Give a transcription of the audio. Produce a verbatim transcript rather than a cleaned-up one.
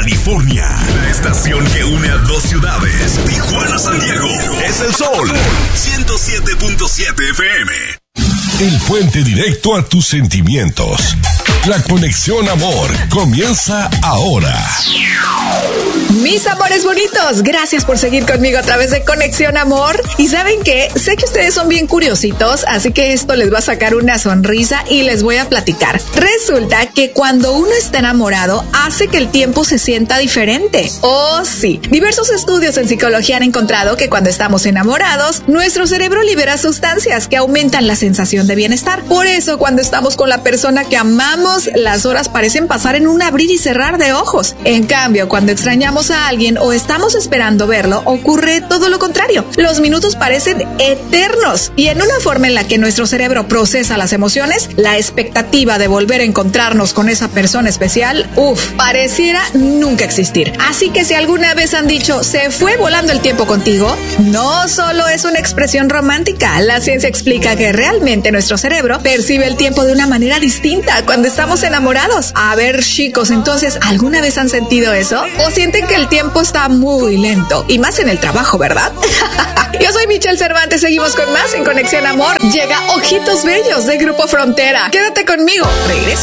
California. La estación que une a dos ciudades, Tijuana, San Diego. Es el Sol, ciento siete punto siete F M. El puente directo a tus sentimientos. La conexión amor comienza ahora. Mis amores bonitos, gracias por seguir conmigo a través de Conexión Amor. Y ¿saben qué? Sé que ustedes son bien curiositos, así que esto les va a sacar una sonrisa y les voy a platicar. Resulta que cuando uno está enamorado, hace que el tiempo se sienta diferente. Oh, sí. Diversos estudios en psicología han encontrado que cuando estamos enamorados, nuestro cerebro libera sustancias que aumentan la sensación de bienestar. Por eso, cuando estamos con la persona que amamos, las horas parecen pasar en un abrir y cerrar de ojos. En cambio, cuando extrañamos a alguien o estamos esperando verlo, ocurre todo lo contrario. Los minutos parecen eternos y en una forma en la que nuestro cerebro procesa las emociones, la expectativa de volver a encontrarnos con esa persona especial, uff, pareciera nunca existir. Así que si alguna vez han dicho, se fue volando el tiempo contigo, no solo es una expresión romántica. La ciencia explica que realmente nuestro cerebro percibe el tiempo de una manera distinta cuando estamos enamorados. A ver, chicos, entonces, ¿alguna vez han sentido eso? ¿O sienten que el tiempo está muy lento? Y más en el trabajo, ¿verdad? Yo soy Michelle Cervantes, seguimos con más en Conexión Amor. Llega Ojitos Bellos de Grupo Frontera. Quédate conmigo, regreso.